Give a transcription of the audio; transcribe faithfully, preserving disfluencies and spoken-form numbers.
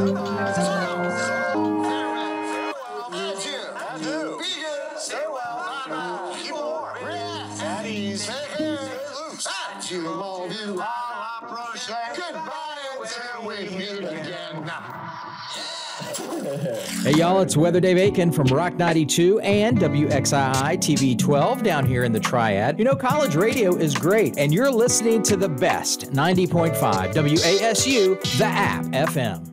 Hey, y'all, it's Weather Dave Aiken from Rock ninety-two and W X I I T V twelve down here in the Triad. You know, college radio is great, and you're listening to the best ninety point five W A S U, the app F M.